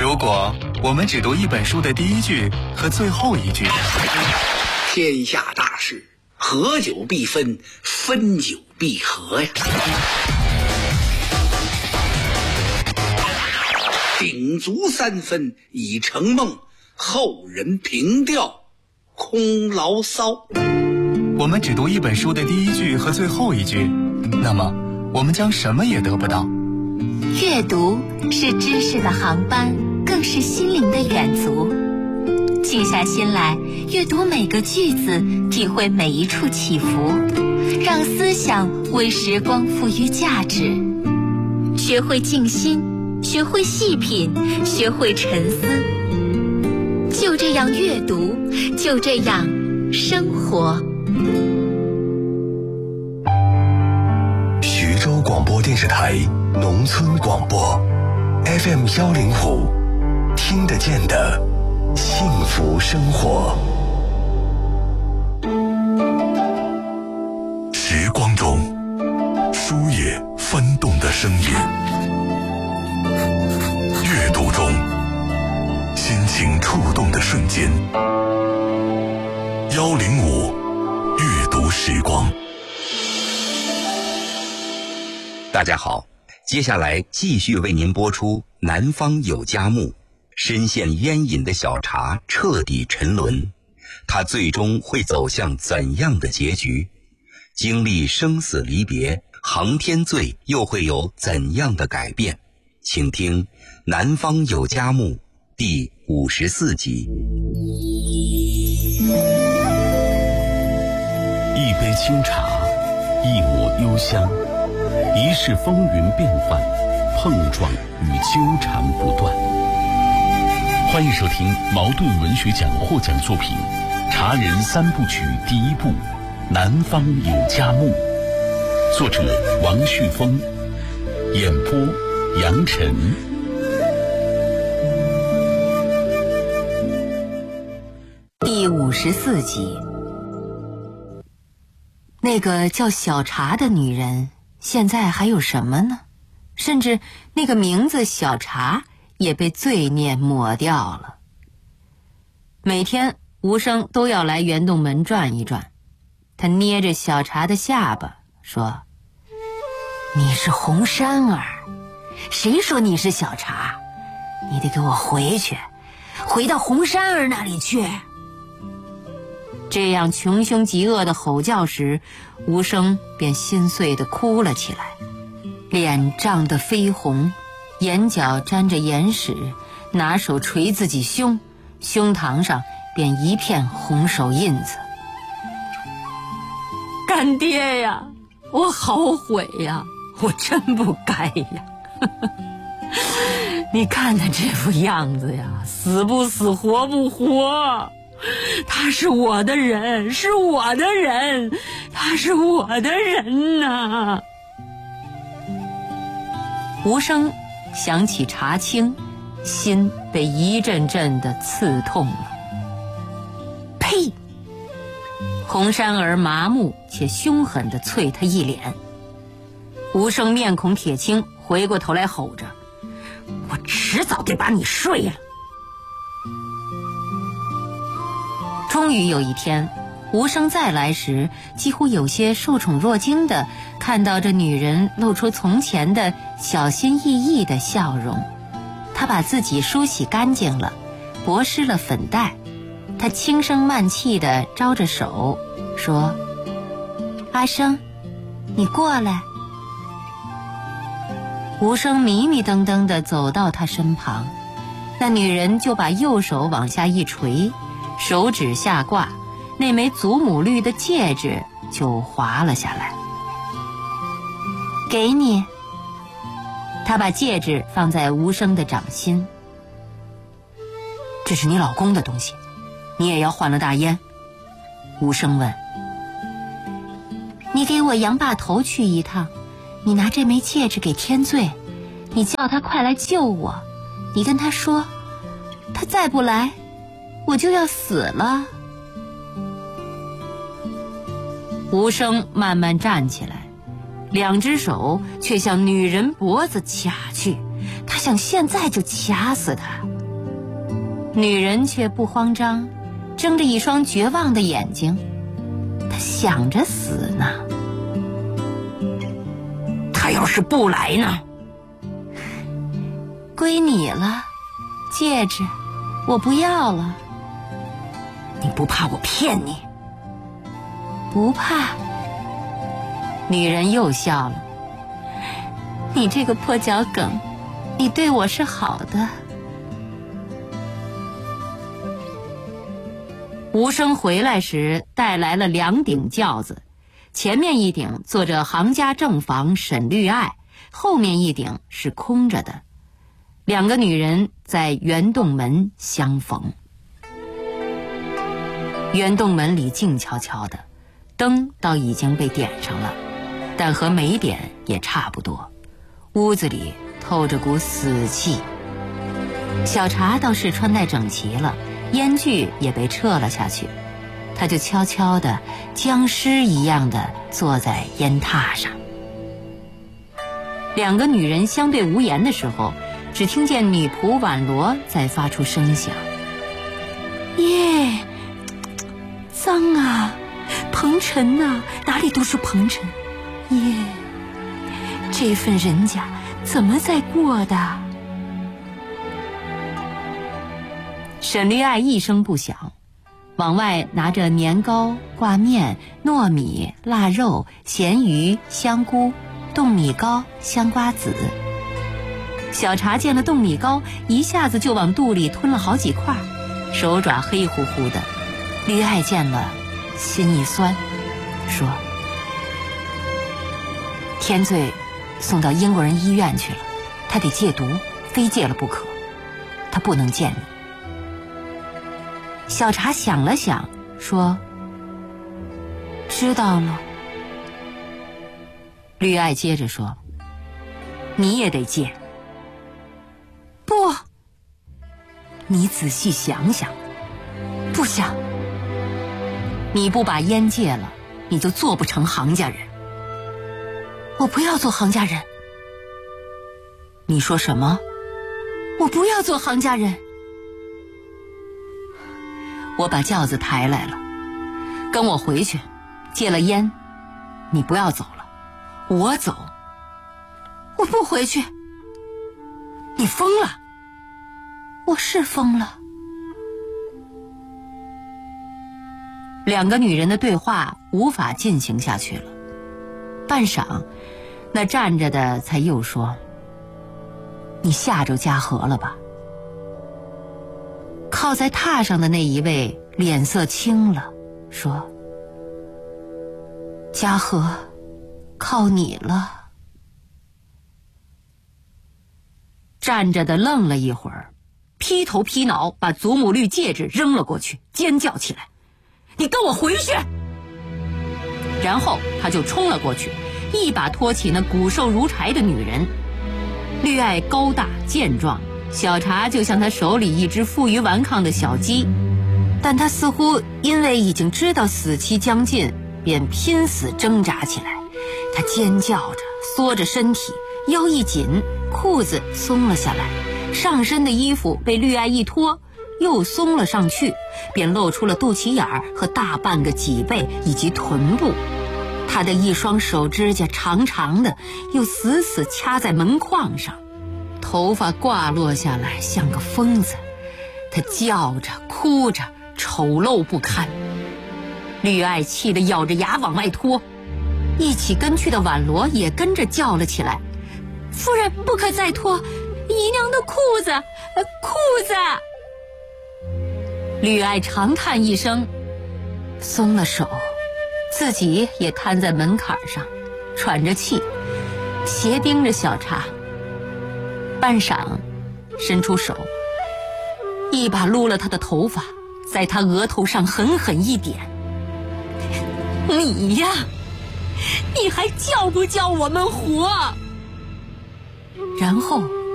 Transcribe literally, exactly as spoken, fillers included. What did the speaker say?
如果我们只读一本书的第一句和最后一句， 天下大事，合久必分，分久必合呀。鼎足三分已成梦，后人凭吊空牢骚。 我们只读一本书的第一句和最后一句，那么我们将什么也得不到。 阅读是知识的航班，更是心灵的远足。静下心来，阅读每个句子，体会每一处起伏，让思想为时光赋予价值。学会静心，学会细品，学会沉思。就这样阅读，就这样生活。 徐州广播电视台农村广播 F M 幺零五，听得见的幸福生活。时光中书页翻动的声音，阅读中心情触动的瞬间。幺零五阅读时光。 大家好，接下来继续为您播出《南方有佳木》。深陷烟瘾的小茶彻底沉沦，他最终会走向怎样的结局？经历生死离别，航天罪又会有怎样的改变？请听《南方有佳木》第五十四集。 一杯清茶，一抹幽香，一世风云变幻，碰撞与纠缠不断。欢迎收听茅盾文学奖获奖作品《茶人三部曲》第一部《南方有佳木》，作者王旭峰，演播杨晨。 第五十四集。那个叫小茶的女人现在还有什么呢？甚至那个名字小茶也被罪孽抹掉了。每天吴生都要来园洞门转一转，他捏着小茶的下巴说：你是红珊儿，谁说你是小茶？你得给我回去，回到红珊儿那里去。这样穷凶极恶的吼叫时，吴生便心碎地哭了起来，脸涨得绯红，眼角沾着眼屎，拿手捶自己胸，胸膛上便一片红手印子。干爹呀，我好悔呀，我真不该呀。你看他这副样子呀，死不死活不活。他是我的人，是我的人，他是我的人呐。吴生想起茶青，心被一阵阵的刺痛了。呸！红珊儿麻木且凶狠地啐他一脸。吴生面孔铁青，回过头来吼着：我迟早得把你睡了。终于有一天，吴生再来时，几乎有些受宠若惊的看到这女人露出从前的小心翼翼的笑容。他把自己梳洗干净了，拨湿了粉黛，他轻声慢气地招着手说：阿生，你过来。吴生迷迷瞪瞪地走到他身旁，那女人就把右手往下一垂，手指下挂，那枚祖母绿的戒指就滑了下来。给你。他把戒指放在吴生的掌心。这是你老公的东西，你也要换了大烟？吴生问。你给我杨把头去一趟，你拿这枚戒指给天罪，你叫他快来救我，你跟他说，他再不来我就要死了。吴生慢慢站起来，两只手却向女人脖子卡去，他想现在就掐死他。女人却不慌张，睁着一双绝望的眼睛，她想着死呢。他要是不来呢？归你了，戒指我不要了。你不怕我骗你？不怕。女人又笑了。你这个破脚梗，你对我是好的。吴生回来时带来了两顶轿子，前面一顶坐着行家正房沈绿爱，后面一顶是空着的。两个女人在圆洞门相逢。圆洞门里静悄悄的，灯倒已经被点上了，但和没点也差不多。屋子里透着股死气。小茶倒是穿戴整齐了，烟具也被撤了下去，他就悄悄地僵尸一样地坐在烟榻上。两个女人相对无言的时候，只听见女仆婉罗在发出声响。耶，脏啊，蓬尘啊，哪里都是蓬尘。耶，这份人家怎么在过的？沈绿爱一声不响，往外拿着年糕、挂面、糯米、腊肉、咸鱼、香菇、冻米糕、香瓜子。小茶见了冻米糕，一下子就往肚里吞了好几块，手爪黑乎乎的。绿爱见了，心一酸，说：天罪送到英国人医院去了，他得戒毒，非戒了不可，他不能见你。小茶想了想，说：知道了。绿爱接着说：你也得戒。不，你仔细想想。不想。你不把烟戒了，你就做不成行家人。我不要做行家人。你说什么？我不要做行家人。我把轿子抬来了，跟我回去，戒了烟，你不要走了，我走。我不回去。你疯了。我是疯了。两个女人的对话无法进行下去了。半晌，那站着的才又说：你吓着嘉禾了吧？靠在榻上的那一位脸色青了，说：嘉禾，靠你了。站着的愣了一会儿，劈头劈脑把祖母绿戒指扔了过去，尖叫起来：你跟我回去！然后他就冲了过去，一把拖起那骨瘦如柴的女人。绿爱高大健壮，小茶就像他手里一只负隅顽抗的小鸡，但他似乎因为已经知道死期将近，便拼死挣扎起来。他尖叫着，缩着身体，腰一紧，裤子松了下来，上身的衣服被绿爱一脱，又松了上去，便露出了肚脐眼儿和大半个脊背以及臀部。他的一双手指甲长长的，又死死掐在门框上，头发挂落下来像个疯子。他叫着哭着，丑陋不堪。绿爱气得咬着牙往外拖，一起跟去的婉罗也跟着叫了起来：夫人不可再拖，姨娘的裤子，呃、裤子。绿爱长叹一声，松了手，自己也瘫在门槛上，喘着气，斜盯着小茶。半晌，伸出手，一把撸了他的头发，在他额头上狠狠一点：你呀，你还叫不叫我们活？然后